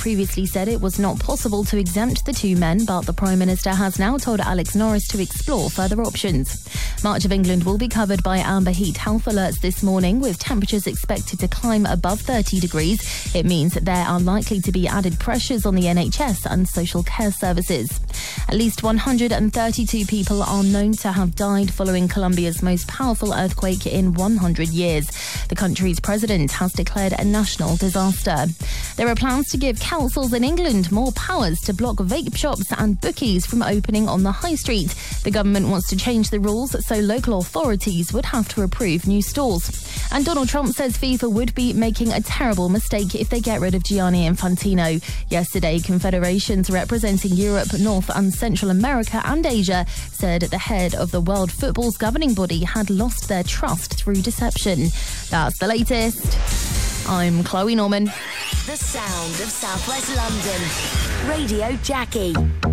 previously said it was not possible to exempt the two men, but the Prime Minister has now told Alex Norris to explore further options. Much of England will be covered by amber heat health alerts this morning, with temperatures expected to climb above 30 degrees. It means that there are likely to be added pressures on the NHS and social care services. At least 132 people are known to have died following Colombia's most powerful earthquake in 100 years. The country's president has declared a national disaster. There are plans to give councils in England more powers to block vape shops and bookies from opening on the high street. The government wants to change the rules so local authorities would have to approve new stores. And Donald Trump says FIFA would be making a terrible mistake if they get rid of Gianni Infantino. Yesterday, confederations representing Europe, North and Central America and Asia said the head of the World Football's governing body had lost their trust through deception. That's the latest. I'm Chloe Norman. The sound of Southwest London. Radio Jackie.